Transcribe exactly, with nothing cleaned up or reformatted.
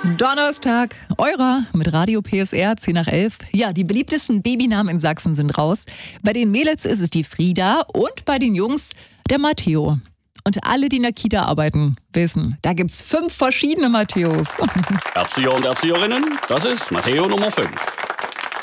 Donnerstag, eurer mit Radio P S R, zehn nach elf. Ja, die beliebtesten Babynamen in Sachsen sind raus. Bei den Mädels ist es die Frieda und bei den Jungs der Matteo. Und alle, die in der Kita arbeiten, wissen, da gibt's fünf verschiedene Mattheos. Erzieher und Erzieherinnen, das ist Matteo Nummer fünf.